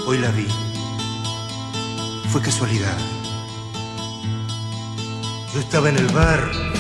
Hoy la vi. Fue casualidad. Yo estaba en el bar